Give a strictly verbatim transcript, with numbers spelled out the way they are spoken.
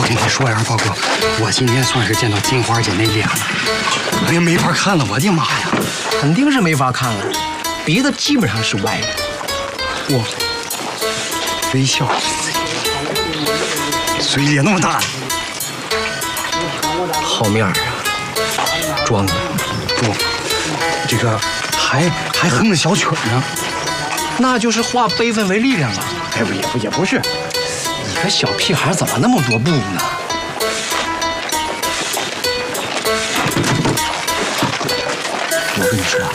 跟你说呀，豹哥，我今天算是见到金花姐那脸了，哎呀，没法看了，我的妈呀！ 肯定是没法看了，鼻子基本上是歪的。 哇，微笑，嘴咧那么大， 好面儿啊，装的。 不，这个还还哼着小曲呢。 那就是化悲愤为力量啊！ 哎，不也不也不是， 你个小屁孩怎么那么多步呢？ 我跟你说啊，